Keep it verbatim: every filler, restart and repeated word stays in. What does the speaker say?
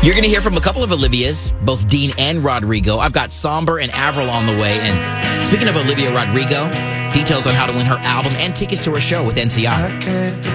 You're going to hear from a couple of Olivias, both Dean and Rodrigo. I've got Somber and Avril on the way. And speaking of Olivia Rodrigo, details on how to win her album and tickets to her show with N C I.